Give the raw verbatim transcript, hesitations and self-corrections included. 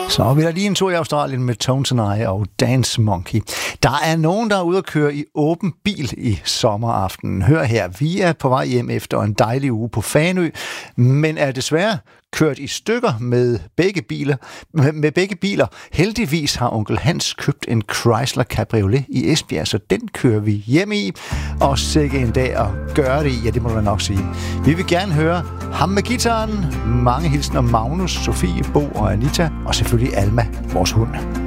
Så vi er lige en tur i Australien med Tones and I og Dance Monkey. Der er nogen, der er ude at køre i åben bil i sommeraften. Hør her, vi er på vej hjem efter en dejlig uge på Fanø, men er desværre kørt i stykker med begge biler. Med begge biler. Heldigvis har onkel Hans købt en Chrysler Cabriolet i Esbjerg, så den kører vi hjem i. Og sikke en dag at gøre det i, ja, det må man nok sige. Vi vil gerne høre ham med gitaren. Mange hilsner Magnus, Sofie, Bo og Anita, og selvfølgelig Alma, vores hund.